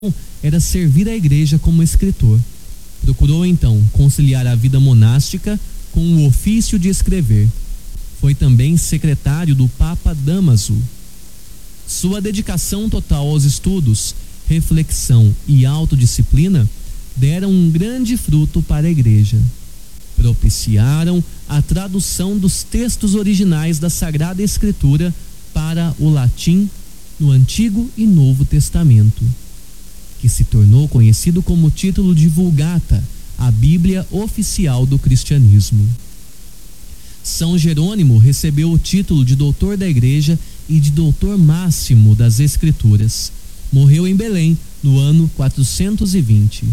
era servir a igreja como escritor. Procurou então conciliar a vida monástica com o ofício de escrever. Foi também secretário do Papa Dámaso. Sua dedicação total aos estudos, reflexão e autodisciplina deram um grande fruto para a igreja. Propiciaram a tradução dos textos originais da Sagrada Escritura para o latim no Antigo e Novo Testamento, que se tornou conhecido como título de Vulgata, a Bíblia oficial do cristianismo. São Jerônimo recebeu o título de doutor da Igreja e de doutor máximo das Escrituras. Morreu em Belém no ano 420.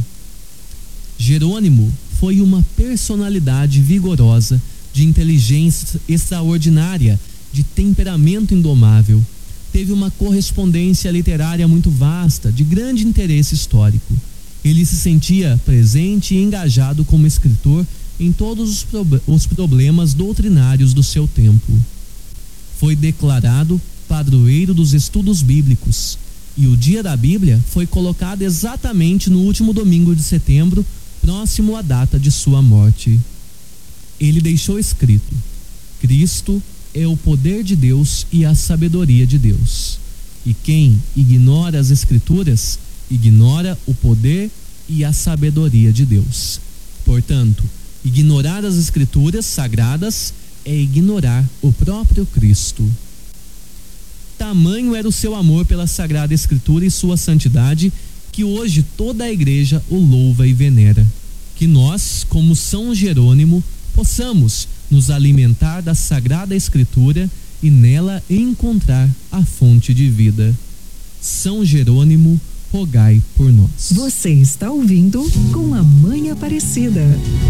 Jerônimo foi uma personalidade vigorosa, de inteligência extraordinária, de temperamento indomável. Teve uma correspondência literária muito vasta, de grande interesse histórico. Ele se sentia presente e engajado como escritor em todos os problemas doutrinários do seu tempo. Foi declarado padroeiro dos estudos bíblicos, e o dia da Bíblia foi colocado exatamente no último domingo de setembro, próximo à data de sua morte. Ele deixou escrito: Cristo é o poder de Deus e a sabedoria de Deus. E quem ignora as Escrituras, ignora o poder e a sabedoria de Deus. Portanto, ignorar as Escrituras sagradas é ignorar o próprio Cristo. Tamanho era o seu amor pela Sagrada Escritura e sua santidade, que hoje toda a igreja o louva e venera. Que nós, como São Jerônimo, possamos nos alimentar da Sagrada Escritura e nela encontrar a fonte de vida. São Jerônimo, rogai por nós. Você está ouvindo Com a Mãe Aparecida.